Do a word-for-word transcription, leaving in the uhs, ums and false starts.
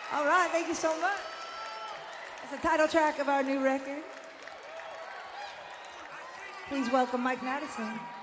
All right, thank you so much. It's the title track of our new record. Please welcome Mike Madison.